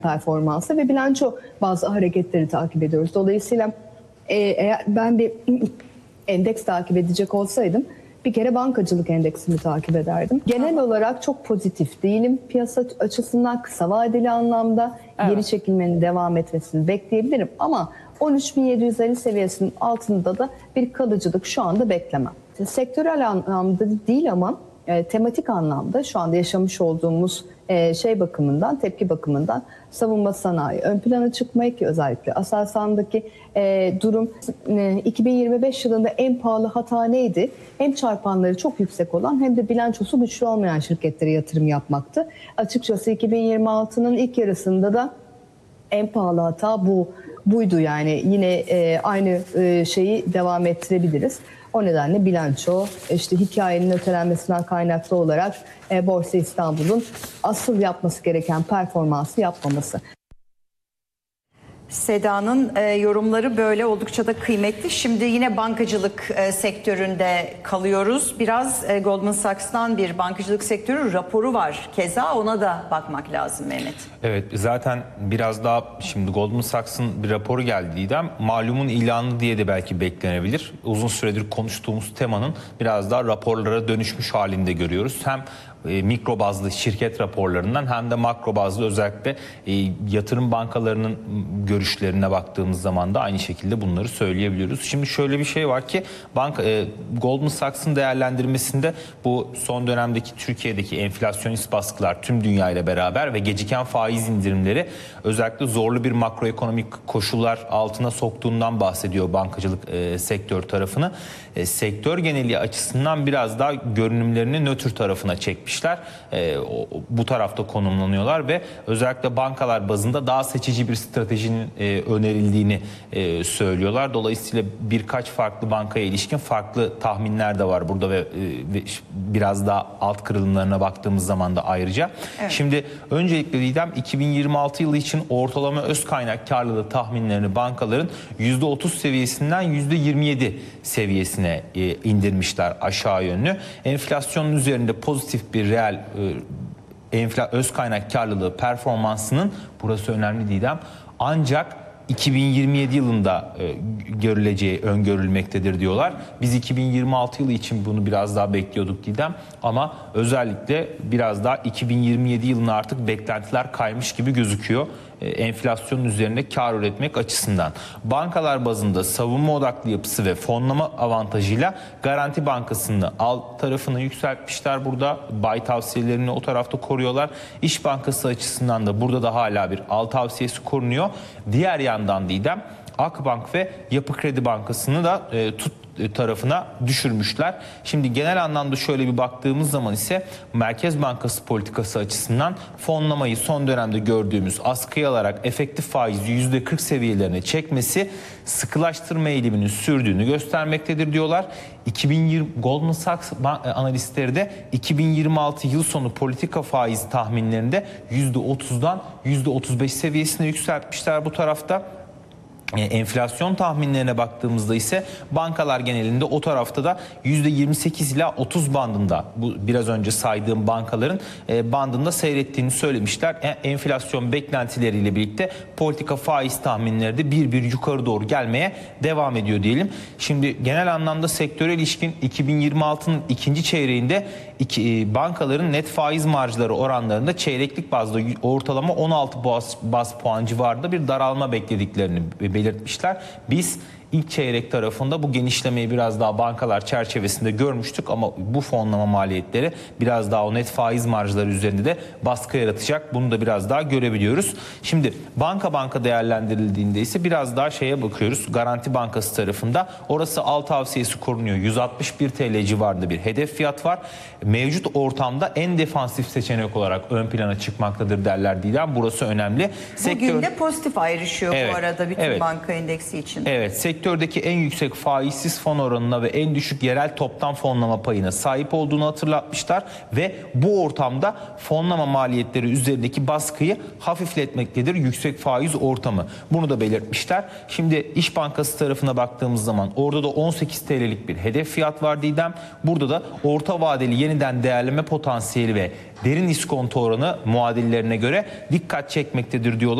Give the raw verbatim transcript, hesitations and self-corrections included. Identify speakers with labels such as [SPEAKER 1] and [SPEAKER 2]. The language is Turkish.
[SPEAKER 1] performansı ve bilanço bazı hareketleri takip ediyoruz. Dolayısıyla e, eğer ben bir endeks takip edecek olsaydım bir kere bankacılık endeksini takip ederdim. Genel olarak çok pozitif değilim. Piyasa açısından kısa vadeli anlamda evet. geri çekilmenin devam etmesini bekleyebilirim. Ama on üç bin yedi yüz elli seviyesinin altında da bir kalıcılık şu anda beklemem. Sektörel anlamda değil ama e, tematik anlamda şu anda yaşamış olduğumuz e, şey bakımından, tepki bakımından savunma sanayi ön plana çıkmaya ki özellikle Aselsan'daki e, durum e, iki bin yirmi beş yılında en pahalı hata neydi? Hem çarpanları çok yüksek olan hem de bilançosu güçlü olmayan şirketlere yatırım yapmaktı. Açıkçası iki bin yirmi altının ilk yarısında da en pahalı hata bu buydu yani yine e, aynı e, şeyi devam ettirebiliriz. O nedenle bilanço işte hikayenin ötelenmesinden kaynaklı olarak e, Borsa İstanbul'un asıl yapması gereken performansı yapmaması.
[SPEAKER 2] Seda'nın e, yorumları böyle oldukça da kıymetli. Şimdi yine bankacılık e, sektöründe kalıyoruz. Biraz e, Goldman Sachs'tan bir bankacılık sektörü raporu var. Keza ona da bakmak lazım Mehmet.
[SPEAKER 3] Evet, zaten biraz daha şimdi Goldman Sachs'ın bir raporu geldi Didem. Malumun ilanı diye de belki beklenebilir. Uzun süredir konuştuğumuz temanın biraz daha raporlara dönüşmüş halinde görüyoruz. Hem E, mikro bazlı şirket raporlarından hem de makro bazlı özellikle e, yatırım bankalarının görüşlerine baktığımız zaman da aynı şekilde bunları söyleyebiliyoruz. Şimdi şöyle bir şey var ki banka e, Goldman Sachs'ın değerlendirmesinde bu son dönemdeki Türkiye'deki enflasyonist baskılar tüm dünya ile beraber ve geciken faiz indirimleri özellikle zorlu bir makroekonomik koşullar altına soktuğundan bahsediyor bankacılık e, sektör tarafını. E, sektör geneli açısından biraz daha görünümlerini nötr tarafına çekmiş. E, o, bu tarafta konumlanıyorlar ve özellikle bankalar bazında daha seçici bir stratejinin e, önerildiğini e, söylüyorlar. Dolayısıyla birkaç farklı bankaya ilişkin farklı tahminler de var burada ve, e, ve biraz daha alt kırılımlarına baktığımız zaman da ayrıca. Evet. Şimdi öncelikle Didem iki bin yirmi altı yılı için ortalama öz kaynak karlılığı tahminlerini bankaların yüzde otuz seviyesinden yüzde yirmi yedi seviyesine e, indirmişler aşağı yönlü. Enflasyonun üzerinde pozitif bir reel e, enfla, öz kaynak karlılığı performansının burası önemli Didem ancak iki bin yirmi yedi yılında e, görüleceği öngörülmektedir diyorlar. Biz iki bin yirmi altı yılı için bunu biraz daha bekliyorduk Didem ama özellikle biraz daha iki bin yirmi yedi yılına artık beklentiler kaymış gibi gözüküyor. Enflasyonun üzerinde kar üretmek açısından. Bankalar bazında savunma odaklı yapısı ve fonlama avantajıyla Garanti Bankası'nın alt tarafını yükseltmişler burada. Buy tavsiyelerini o tarafta koruyorlar. İş Bankası açısından da burada da hala bir al tavsiyesi korunuyor. Diğer yandan Didem Akbank ve Yapı Kredi Bankası'nı da e, tut tarafına düşürmüşler. Şimdi genel anlamda şöyle bir baktığımız zaman ise Merkez Bankası politikası açısından fonlamayı son dönemde gördüğümüz askıya alarak efektif faizi yüzde kırk seviyelerine çekmesi sıkılaştırma eğiliminin sürdüğünü göstermektedir diyorlar. iki bin yirmi Goldman Sachs analistleri de iki bin yirmi altı yıl sonu politika faiz tahminlerinde yüzde otuzdan yüzde otuz beş seviyesine yükseltmişler bu tarafta. Enflasyon tahminlerine baktığımızda ise bankalar genelinde o tarafta da yüzde yirmi sekiz ila otuz bandında bu biraz önce saydığım bankaların bandında seyrettiğini söylemişler. Enflasyon beklentileriyle birlikte politika faiz tahminleri de bir bir yukarı doğru gelmeye devam ediyor diyelim. Şimdi genel anlamda sektöre ilişkin iki bin yirmi altının ikinci çeyreğinde iki, bankaların net faiz marjları oranlarında çeyreklik bazda ortalama on altı bas, bas puan civarında bir daralma beklediklerini belirtmişler. Biz ilk çeyrek tarafında bu genişlemeyi biraz daha bankalar çerçevesinde görmüştük ama bu fonlama maliyetleri biraz daha o net faiz marjları üzerinde de baskı yaratacak. Bunu da biraz daha görebiliyoruz. Şimdi banka banka değerlendirildiğinde ise biraz daha şeye bakıyoruz. Garanti Bankası tarafında orası al tavsiyesi korunuyor. yüz altmış bir TL civarında bir hedef fiyat var. Mevcut ortamda en defansif seçenek olarak ön plana çıkmaktadır derler Didem. Burası önemli.
[SPEAKER 2] Bugün Sektör... de pozitif ayrışıyor evet, bu arada bütün evet, banka endeksi için.
[SPEAKER 3] Evet. Sektör sektördeki en yüksek faizsiz fon oranına ve en düşük yerel toptan fonlama payına sahip olduğunu hatırlatmışlar ve bu ortamda fonlama maliyetleri üzerindeki baskıyı hafifletmektedir yüksek faiz ortamı. Bunu da belirtmişler. Şimdi İş Bankası tarafına baktığımız zaman orada da on sekiz T L'lik bir hedef fiyat var Didem. Burada da orta vadeli yeniden değerleme potansiyeli ve derin iskonto oranı muadillerine göre dikkat çekmektedir diyorlar.